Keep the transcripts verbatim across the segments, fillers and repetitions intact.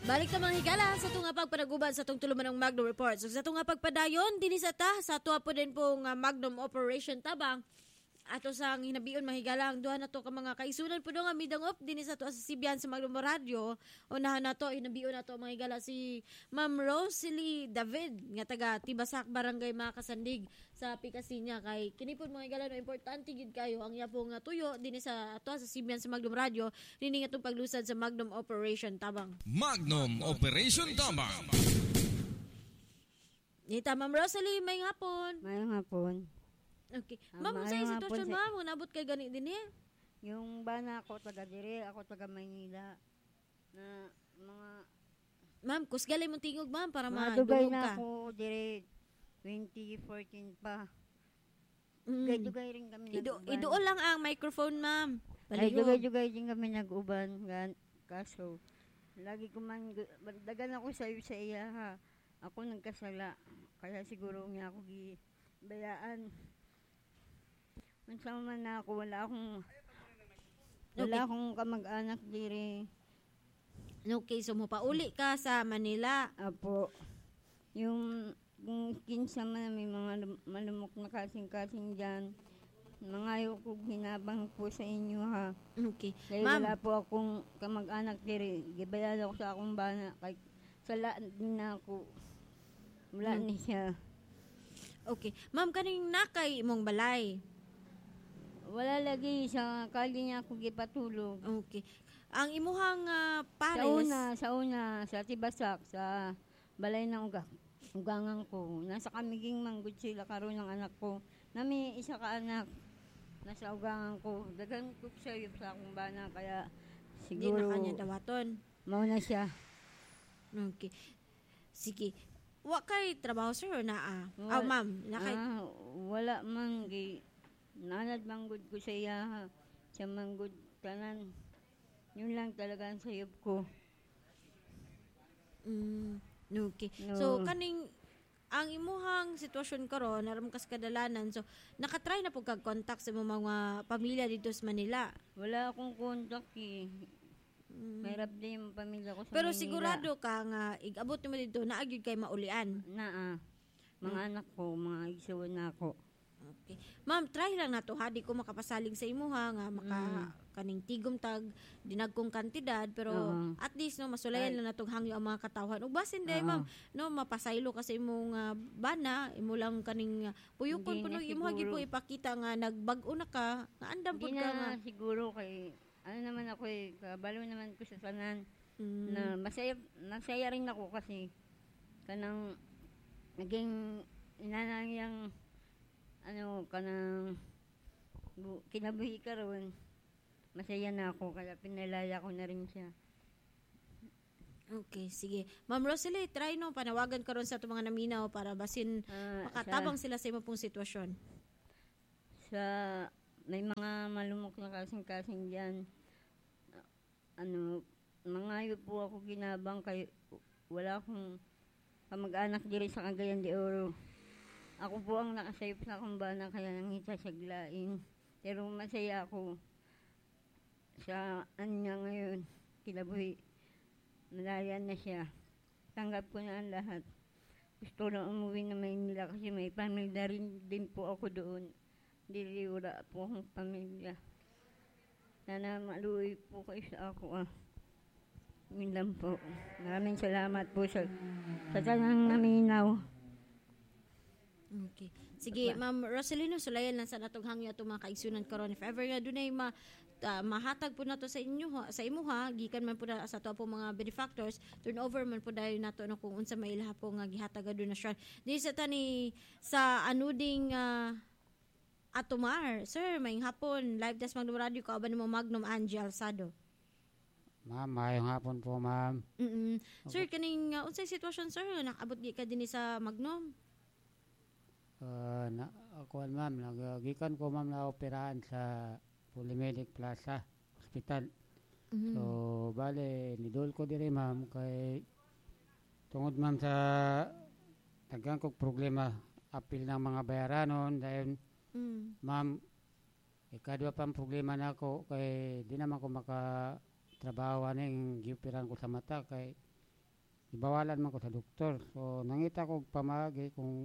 Balik ka mga higala sa itong pagpanaguban sa itong tuluman ng Magnum Report. So sa itong pagpadayon, dinisata sa ito po din pong uh, Magnum Operation Tabang. Ato sang hinabion mahigalang duha na to ka mga kaisunan po nga midangop din sa to sa Sibian sa Magnum Radio. Unahan na to hinabion na to mahigala si Ma'am Rosalie David nga taga Tibasak Barangay Makasandig sa Pikasinya kay kini po mahigala no importante gid kayo ang iya pong tuyo din sa ato sa Sibian sa Magnum Radio nini nga tong paglusad sa Magnum Operation Tabang. Magnum Operation Tabang. Nita Ma'am Rosalie may hapon. May hapon. Okay. Ah, Ma'am, sa maayong sitwasyon hapon, ma'am, nabot kay gani din eh. Yung bana ako taga dire, ako taga Maynila. Na mga Ma'am, kusgalay mo tingog ma'am para madugay madungog na ka. ako dire twenty fourteen pa. Mm. Dugay-dugay rin kami Ido, nag-uban. idool lang ang microphone ma'am. Ay, Paliho. dugay-dugay din kami nag-uban. Gan, kaso, lagi ko man, dagan ako sa iyo sa iya ha. Ako nagkasala. Kaya siguro niya ako gibayaan. Mansama man na ako, wala akong, wala Okay. akong kamag-anak dire. Okay, so mo pauli ka sa Manila. Apo, yung, yung kinsa man may mga lum- malumok na kasing-kasing dyan, mga ayaw ko hinabang po sa inyo ha. Okay. Dahil Ma'am, wala po akong kamag-anak dire. Gibayad ako sa akong bana. Kay sala din na ako. Wala Hmm. ni siya. okay. Ma'am, kaning nakay imong balay. Wala lagi sa kali niya ako gipatulog. Okay. Ang imuhang uh, pares. Sa una, sa una, sa Tibasak, sa balay ng uga, ugangan ko. Nasa kamiging manggod sila karon ng anak ko. Nami isa ka anak. Nasa ugangan ko. Dagan ko sa iyo sa akong bana. Kaya Di na siguro kanya dawaton. mauna siya. Okay. Sige. Wa kay trabaho sir na ah. Wal- Ah, ma'am, nakay Ah, wala man. Gi, nanad manggod ko sa iya. Ha. Siya manggod tanan. Yun lang talaga ang sayop ko. mm, okay. No. So kaning ang imuhang sitwasyon karon naram kas kadalanan so nakatry na pug kag contact sa imong mga pamilya dito sa Manila. Wala akong contact eh. Mm. Mahirap din yung pamilya ko sa Pero Maynila. sigurado ka nga igabot mo dito na agyud kay maulian. Na ah. Mga Hmm. anak ko, mga igsuon na ako. Okay. Ma'am, try lang nato ha di ko makapasaling sa imuha nga maka kaning tigom tag dinagkong kantidad pero Oo. at least no masulayan lang natong hangyo ang mga katawhan. Ug basin day Oo. ma'am no mapasaylo ka sa imong ah, bana imo lang kaning uh, puyukon Hindi puno na imo hagi po siguro. ipakita nga nagbag-o na ka nga andam pud Hindi ka nga. na siguro kay, ano naman ako eh, kabalo naman ko sa tanan. Mm. Na masaya, masaya rin ako kasi kanang naging inanang yung ano, kanang bu- kinabuhi ka ron. Masaya na ako, kaya pinalaya ko na rin siya. Okay, sige. Ma'am Rosalie, try no panawagan karon sa atong mga naminaw para basin Ah, makatabang sila sa imong pong sitwasyon. Sa may mga malumok na kasing-kasing diyan, ano, mangayo po ako ginabang kay wala akong kamag-anak diri sa Cagayan de Oro. Ako po ang nakasayop sa akong bana kaya nangita sa glain. Pero masaya ako sa anya ngayon, kilabuhi. Malaya na siya. Tanggap ko na ang lahat. Gusto na umuwi na Maynila kasi may pamilya rin din po ako doon. Dili wala po akong pamilya. Sana maluwi po kayo sa ako ah. Yun lang po. Maraming salamat po sa, sa tanang naminaw. Okay. Sige, Ma'am Rosalino, sulayan lang sa natong hangyo atong mga kaigsunan karon. If ever nga dunay ma ah, mahatag po nato sa inyo ha- sa imo ha, gikan man po na sa ato po mga benefactors, turnover man po dayon nato no kung unsa may ilaha po nga gihatag nga donasyon. Di sa tani sa anuding uh, Atomar. Sir, may hapon live desk Magnum Radio kauban mo Magnum Angie Alsado. Ma'am, mayong hapon po, ma'am. Mm. Sir, kaning uh, unsay sitwasyon sir nakabot gi ka dinhi sa Magnum? Uh, na, ako, ma'am, nagagikan ko, ma'am, na operahan sa Polymedic Plaza Hospital. Mhm. So, bale, nidol ko diri, ma'am, kay tungod, ma'am, sa tagang kong problema, apil ng mga bayaranon, dahil, Mm. ma'am, ikadwa pang problema na ako, kay di naman ko makatrabaho aning giupiran ko sa mata, kay ibawalan man ko sa doktor. So nangita ko pamagi kung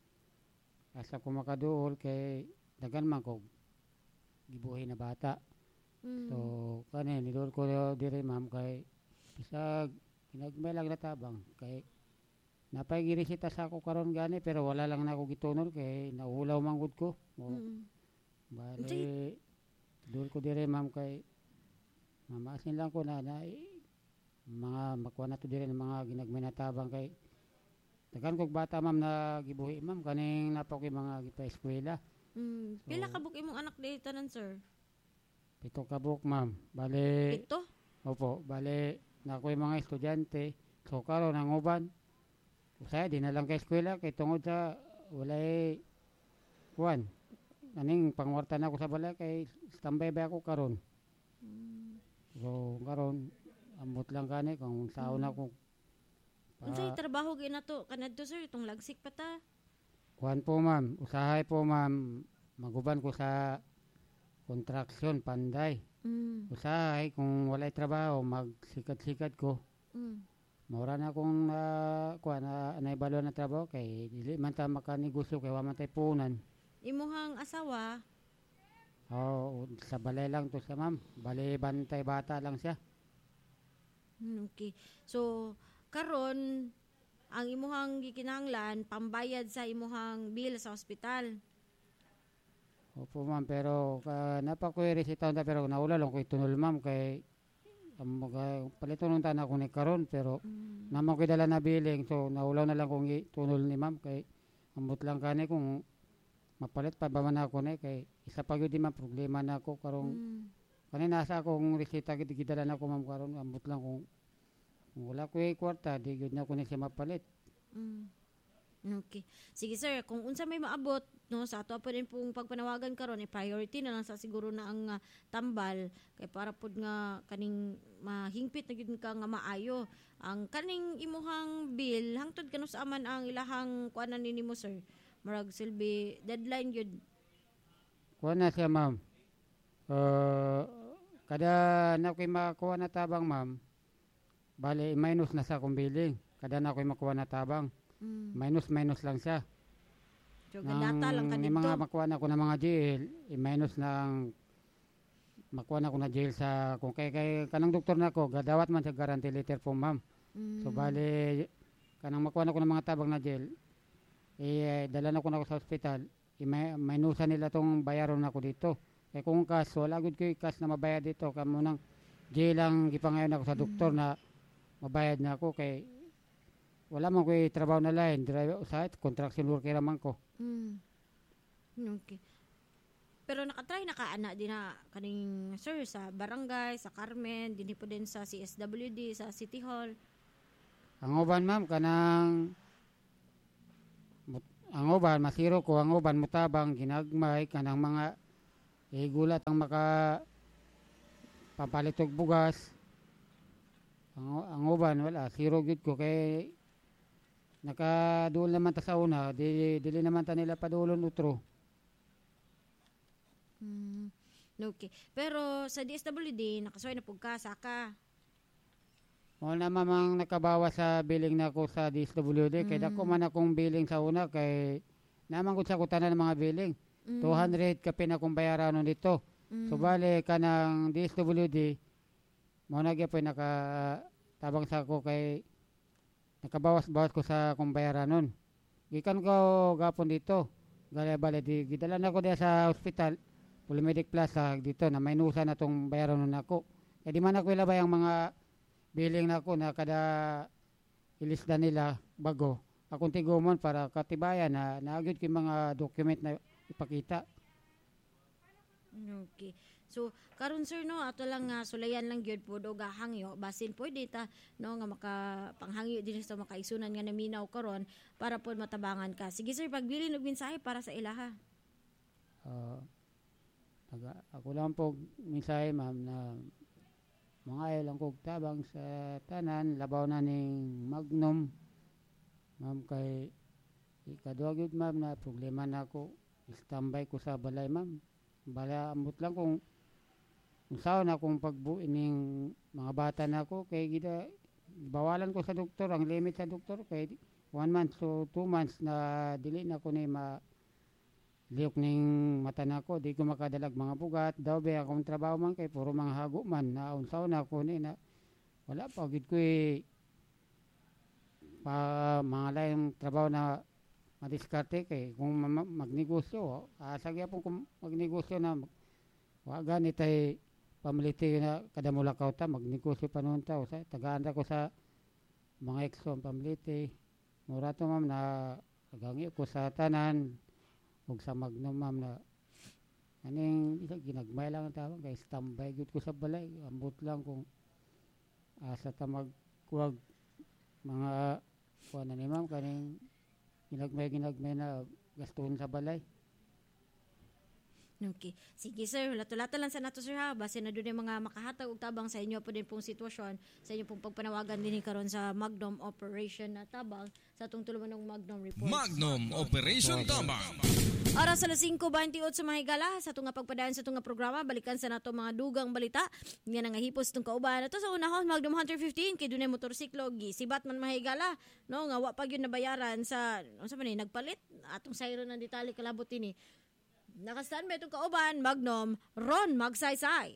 asa ko makaduol kay dagan man ko gibuhi na bata. Mm. So kani nidol ko diri ma'am kay bisag ginagmay lang natabang kay napay giresita sa ako karon gani pero wala lang na ako gitunol kay naulaw man gud ko. O, Mm. bali dol ko diri ma'am kay mamasin lang ko na, na eh, mga makuha na to diri ng mga ginagmay na tabang kay daghan kog bata ma'am na gibuhi ma'am kaning napakoy mga gipa-eskwela. Mm. Pila So, ka buk imong anak di tanan, sir? Pito ka buok ma'am. Bali Pito? opo, bali na ako'y mga estudyante. So karon ang uban usay di na lang kay eskwela kay tungod sa walay kuan. Aning pangwarta na ako sa balay kay standby ba ako karon. Mm. So karon ambot lang kani kung saon ako Unsay pa trabaho gyud nato kanadto, sir, itong lagsik pa ta? kuan po ma'am. Usahay po ma'am maguban ko sa kontraksyon panday. Mm. Usahay kung walay trabaho magsikat-sikat ko. Mm. Maura na akong uh, kuan na naibalo na trabaho kay dili man ta makanegosyo kay wa man tay punan. Imuhang asawa, Oh, sa balay lang to siya ma'am. Bali bantay bata lang siya. hmm, okay. So, karon ang imuhang gikinahanglan pambayad sa imuhang bill sa ospital. Opo ma'am pero ka napakoy resita ta pero naula lang ko itunol ma'am kay um, paliton ta na ako ni karon pero Mm. naman ko dala na billing so naulaw na lang kong itunol ni ma'am kay ambot lang kani kung mapalit pa ba man ako ni kay isa pa gyud di man problema na ako karong Mm. kani nasa akong resita gid gidala na ko ma'am karon ambot lang kung, kung wala ko eh, kwarta di gyud na ko ni siya mapalit. Mm. Okay. Sige, sir, kung unsa may maabot no sa ato pa din pong pagpanawagan karon, i-priority na lang sa siguro na ang ah, tambal kay para pud nga kaning mahingpit na gyud ka nga maayo ang kaning imuhang bill hangtod kano sa aman ang ilahang kuanan nimo, sir. Murag silbi deadline gyud. Kuha na siya ma'am. Uh, kada na ko'y makuha na tabang ma'am bali minus na sa akong billing. Kada na ko'y makuha na tabang Mm. minus minus lang siya. So data lang Nang kanito. mga makuha na ko ng mga jail, i-minus ng makuha na ko na jail sa kung kay kay kanang doktor na ko gadawat man sa guarantee letter po ma'am. Mm. So bali kanang makuha na ko ng mga tabang na jail, eh dala na ko na ko sa ospital, i-minusan nila tong bayaron na ko dito. Kay kung cash wala gud ko cash na mabayad dito kamo nang jail lang gipangayon ako sa doktor na mabayad na ako kay wala man ko trabaho na line, driver sa construction worker man ko. Mm. Okay. Pero nakatry na ka ana din na kaning sir sa barangay, sa Carmen, dinhi po din sa C S W D, sa City Hall. Ang uban ma'am kanang mut- ang uban masiro ko ang uban mutabang ginagmay kanang mga igulat ang maka papalit og bugas. Ang, ang uban wala zero gid ko kay nakaduol naman ta sa una di dili naman ta nila padulon utro. Mm. Okay. Pero sa D S W D nakasuway na pug ka saka. Mo na mamang nakabawa sa billing na ko sa D S W D kay Mm. dako man akong billing sa una kay naman ko sa kutanan ng mga billing. Mm. two hundred kapin akong bayaran nun dito. Mm. So bale ka ng D S W D mo na gyapon naka tabang sa ako kay nakabawas-bawas ko sa akong bayaran nun. Gikan ko gapon dito. Gale bale di gidala na ko diya sa ospital Polymedic Plaza dito na maynusa na tong bayaran nun ako. Kaya di man ako ilabay ang mga billing na ako na kada ilisda nila bago. Akong tigumon para katibayan na naagid ko yung mga document na ipakita. Okay. So karon sir no ato lang nga sulayan lang gyud pud og hangyo basin pwede ta no nga makapanghangyo din sa makaisunan nga naminaw karon para pud matabangan ka. Sige sir, pagbilin og mensahe para sa ilaha. Uh, aga- ako lang po minsay ma'am na mga ayaw lang kog tabang sa tanan labaw na ning Magnum ma'am kay ikaduha gyud ma'am na problema na ako standby ko sa balay ma'am bala ambot lang kung kung saan akong pagbuin ning mga bata na ako kay gida bawalan ko sa doktor, ang limit sa doktor kay one month to two months na dili na ko ni ma liok ning mata na ko, di ko makadalag mga bugat, daw ba akong trabaho man kay puro mga hago man, na unsaw na ko ni na wala pa, gid ko eh, pa mga layong trabaho na madiskarte kay kung ma- magnegosyo, asa gyapon kung magnegosyo na wa gani tay pamiliti na kada mulakaw ta magnegosyo pa noon ta, sa tagaan ko sa mga Exxon pamiliti, mura to ma'am na agangi ko sa tanan ug sa Magnum ma'am na aning isa ginagmay lang ang tawag kay standby gud ko sa balay, ambot lang kung asa ta magkuwag mga kuha na ni ma'am kaning ginagmay ginagmay na gastuhon sa balay. Okay. Sige sir, lato-lato lang sa nato sir ha. Base na doon yung mga makahatag og tabang sa inyo po din pong sitwasyon, sa inyo pong pagpanawagan din karon sa Magnum Operation na tabang sa atong tuluman ng Magnum Report. Magnum Operation Tabang. Oras alas singko twenty-eight sa mahigala sa tunga pagpadayon sa tunga programa, balikan sa nato mga dugang balita nga nangahipos tong kauban. Ato sa unahon Magnum Hunter fifteen kay dunay motorsiklo gisibat man mahigala no nga wa pa gyud nabayaran sa unsa man ni nagpalit atong siren ng detalye kalabot ini. Naka-standby itong kauban, Magnum, Ron Magsaysay.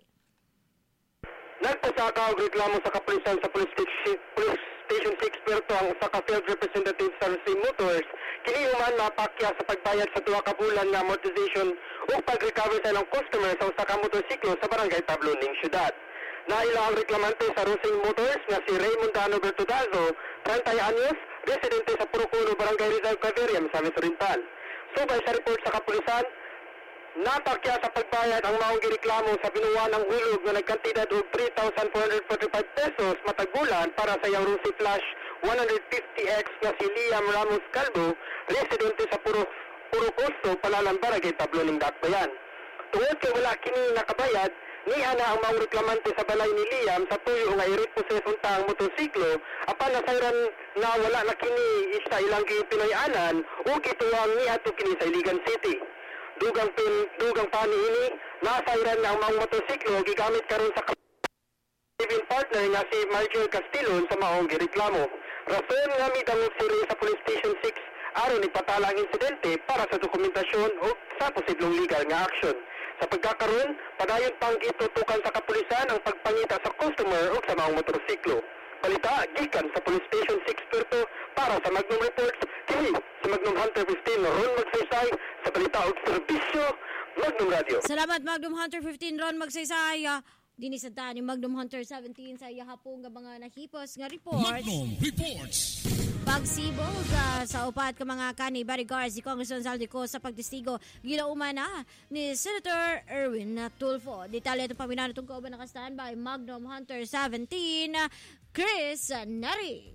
Nagpasaka og reklamo sa kapulisan sa Police Station, Police Station six Puerto ang usa ka field representative sa Racing Motors. Kini human mapakya sa pagbayad sa duha ka bulan nga amortization o pag-recover sa ilang customer sa usa ka motorsiklo sa barangay Tablo ning syudad. Naila ang reklamante sa Racing Motors nga si Raymond Dano Bertudazo, thirty anyos, residente sa Puruculo, barangay Rizal, Caveria, Misamis Oriental. Subay sa report sa kapulisan, napakya sa pagbayad ang maong gireklamo sa binuwa ng hulog na nagkantidad og three thousand four hundred forty-five pesos matag bulan para sa iyang Rusi Flash one fifty X na si Liam Ramos Calvo, residente sa Puro Puro Costo, Palalan, Barangay Tablo ning Dakbayan. Tungod kay wala kini nakabayad, niya na ang maong reklamante sa balay ni Liam sa tuyo nga i-repossess unta ang motorsiklo apan nasayran na wala na kini isa ilang gipinayanan o gituwang niya to kini sa Iligan City. Dugang pin, dugang pani ini, nasayran na ang mga motorsiklo gigamit karon sa living partner nga si Marjorie Castillon sa maong gireklamo. Rason nga midangog siri sa Police Station six aron ipatala ang insidente para sa dokumentasyon o sa posibleng legal nga aksyon. Sa pagkakaroon, padayon pang gitutukan sa kapulisan ang pagpangita sa customer o sa maong motorsiklo. Balita gikan sa Police Station six Puerto para sa Magnum Reports, kini sa Magnum Hunter fifteen Ron Magsaysay sa balita ug serbisyo Magnum Radio. Salamat Magnum Hunter fifteen Ron Magsaysay. Dini sa ta ni Magnum Hunter seventeen sa yahapon nga mga nahipos nga reports. Magnum Reports. Pagsibog uh, sa upat ka mga kani bodyguards si Congressman Zaldico sa pagtestigo gilauman na ni Senator Erwin Tulfo. Detalye itong paminano itong kauban naka-standby Magnum Hunter seventeen Chris Nari.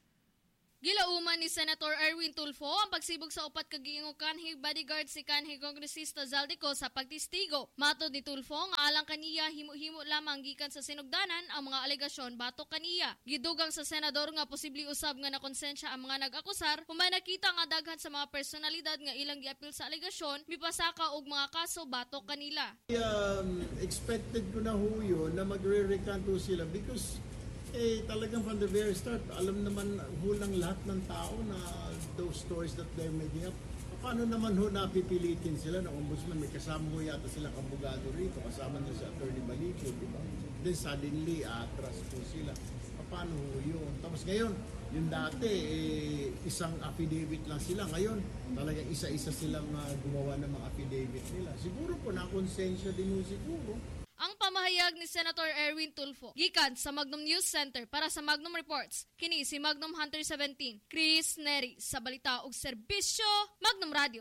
Gilauman ni Senator Erwin Tulfo ang pagsibog sa upat ka giingong kanhi bodyguard si kanhi Kongresista Zaldico sa pagtestigo. Matod ni Tulfo nga alang kaniya himo-himo lamang gikan sa sinugdanan ang mga alegasyon batok kaniya. Gidugang sa senador nga posible usab nga nakonsensya ang mga nag-akusar kung may nakita nga daghan sa mga personalidad nga ilang giapil sa alegasyon mipasaka og mga kaso batok kanila. Um, expected ko na ho yun na magre-recanto sila because eh talagang from the very start, alam naman hulang lahat ng tao na those stories that they're making up. Paano naman ho napipilitin sila na ombudsman? May kasama ho yata silang abogado rito, kasama na si Attorney Balico, di ba? Then suddenly, atras po sila. Paano ho yun? Tapos ngayon, yung dati, eh, isang affidavit lang sila. Ngayon, talagang isa-isa silang uh, gumawa ng mga affidavit nila. Siguro po, nakonsensya din ho siguro. Ang pamahayag ni Senator Erwin Tulfo gikan sa Magnum News Center para sa Magnum Reports. Kini si Magnum Hunter seventeen Chris Neri sa balita ug serbisyo Magnum Radio.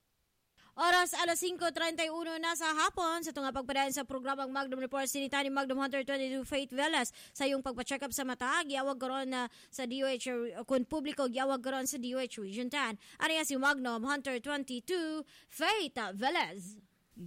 Oras alas singko treinta y uno na sa hapon sa tunga pagpadayon sa programang Magnum Report sinita ni Magnum Hunter twenty-two Faith Velas sa iyong pagpa-check up sa mata giawag karon na sa D O H kun publiko giawag karon sa D O H Region ten. Ariya si Magnum Hunter twenty-two Faith Velas.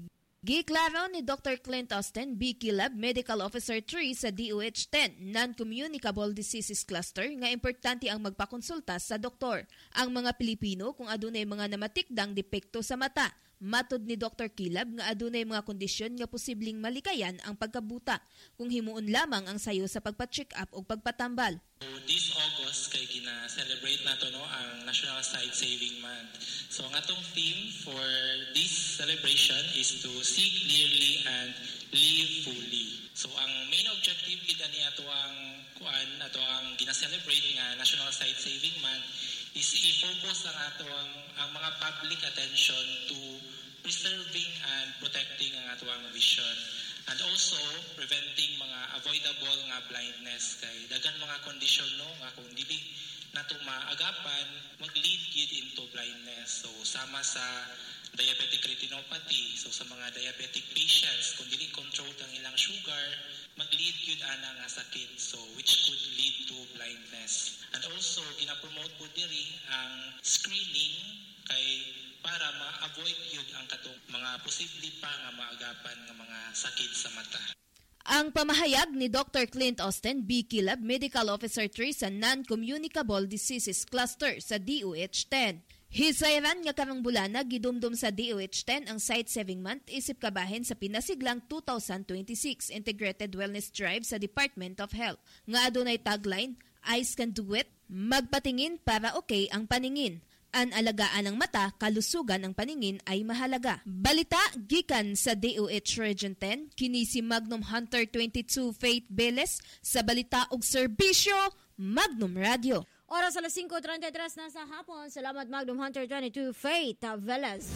Giklaro ni Doctor Clint Austin, B K Lab Medical Officer three sa D O H ten, Non-Communicable Diseases Cluster, nga importante ang magpakonsulta sa doktor. Ang mga Pilipino kung adunay mga namatikdang depekto sa mata. Matod ni Doctor Kilab nga adunay mga kondisyon nga posibleng malikayan ang pagkabuta kung himuon lamang ang sayo sa pagpa-check up o pagpatambal. this August kay gina-celebrate nato no ang National Site Saving Month. So ang atong theme for this celebration is to see clearly and live fully. So ang main objective gid ani ato ang kuan ato ang gina-celebrate nga National Site Saving Month is i-focus ang ato ang, ang mga public attention to preserving and protecting ang ato ang vision. And also, preventing mga avoidable nga blindness kay dagan mga kondisyon no nga kung dili nato maagapan mag-lead gid into blindness. So sama sa diabetic retinopathy, so sa mga diabetic patients kung dili control ang ilang sugar, mag-lead gid ana nga sakit, so which could lead to blindness. And also, gina-promote po diri ang screening kay para ma-avoid yun ang katong mga posible pa nga maagapan ng mga sakit sa mata. Ang pamahayag ni Doctor Clint Austin, B. Kilab, Medical Officer three sa Non-Communicable Diseases Cluster sa D O H ten. Hisayran nga karong bulana gidumdum sa D O H ten ang Site Saving Month isip kabahin sa pinasiglang two thousand twenty-six Integrated Wellness Drive sa Department of Health. Nga adunay tagline, Eyes Can Do It, magpatingin para okay ang paningin. Ang alagaan ng mata, kalusugan ng paningin ay mahalaga. Balita, gikan sa D O H Region ten, kini si Magnum Hunter twenty-two Faith Beles sa balita ug serbisyo, Magnum Radio. Oras alas five thirty-three na sa hapon. Salamat Magnum Hunter twenty-two Faith Velas.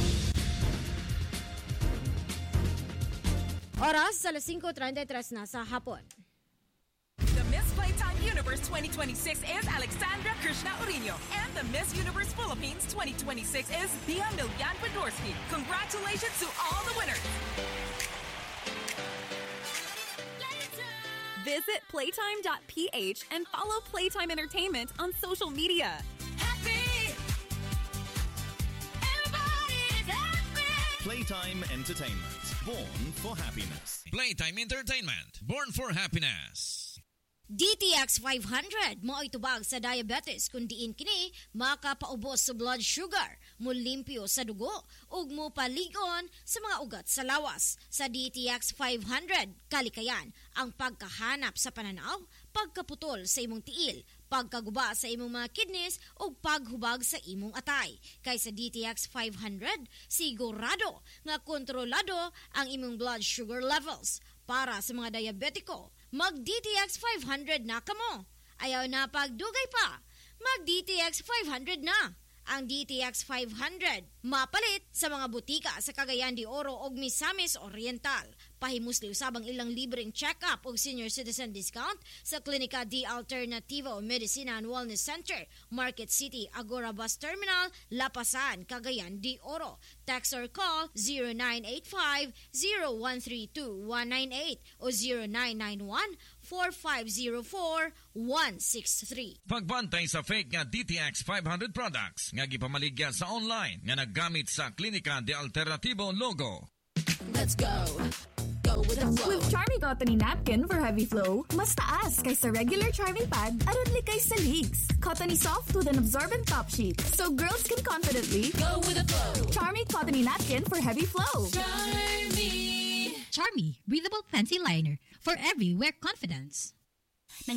Oras alas five thirty-three na sa hapon. The Miss Playtime Universe twenty twenty-six is Alexandra Krishna Urino, and the Miss Universe Philippines twenty twenty-six is Bia Milyan Podorski. Congratulations to all the winners. Visit playtime dot p h and follow Playtime Entertainment on social media. Happy! Everybody's happy! Playtime Entertainment, born for happiness. Playtime Entertainment, born for happiness. D T X five hundred mo itubag sa diabetes kun diin kini makapaubos sa blood sugar, mulimpyo sa dugo ug mo paligon sa mga ugat sa lawas. Sa D T X five hundred kalikayan ang pagkahanap sa pananaw, pagkaputol sa imong tiil, pagkaguba sa imong mga kidneys ug paghubag sa imong atay. Kay sa D T X five hundred sigurado nga kontrolado ang imong blood sugar levels. Para sa mga diabetiko, mag-D T X five hundred na kamo. Ayaw na pagdugay pa, mag-D T X five hundred na. Ang D T X five hundred mapalit sa mga butika sa Cagayan de Oro ug Misamis Oriental. Pahimusli usabang ilang libreng check-up ug senior citizen discount sa Klinika D Alternativo Medicina and Wellness Center, Market City, Agora Bus Terminal, Lapasan, Cagayan de Oro. Text or call zero nine eight five, zero one three two, one nine eight o zero nine nine one, four five zero four, one six three. Pagbantay sa fake nga D T X five hundred products nga gipamaligya sa online nga naggamit sa Klinika de Alternativo logo. Let's go. Go with the flow. With Charmy Cottony Napkin for heavy flow, mas taas kaysa regular Charmy pad aron likay sa leaks. Cottony soft with an absorbent top sheet, so girls can confidently go with the flow. Charmy Cottony Napkin for heavy flow. Charmy. Charmy, breathable fancy liner for every wear confidence.